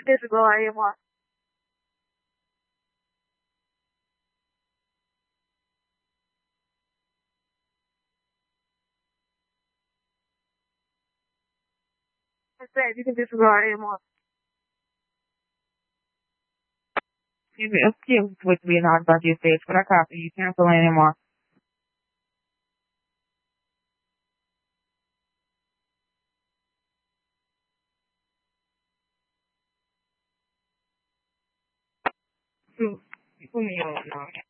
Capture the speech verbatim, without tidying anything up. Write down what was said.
physical anymore. I said you can physical anymore. Excuse me, excuse with being hard about your face, but I copy you cancel anymore. Put me on now.